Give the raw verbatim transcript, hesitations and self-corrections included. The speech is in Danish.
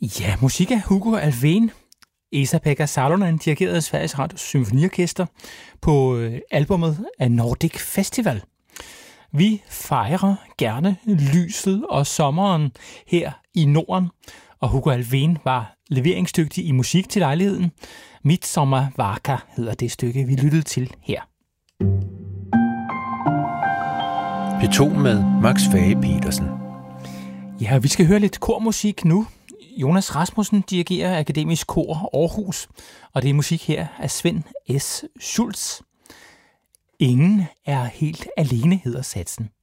Ja, musik af Hugo Alfvén. Esa-Pekka Salonen dirigerede Sveriges Radios Symfoniorkester på øh, albummet af Nordic Festival. Vi fejrer gerne lyset og sommeren her i Norden, og Hugo Alfvén var leveringsdygtig i musik til lejligheden. Midtsommervaka hedder det stykke, vi lyttede til her. P to med Max Fage-Petersen. Ja, vi skal høre lidt kormusik nu. Jonas Rasmussen dirigerer Akademisk Kor Aarhus, og det er musik her af Svend S. Schultz. Ingen er helt alene, hedder satsen.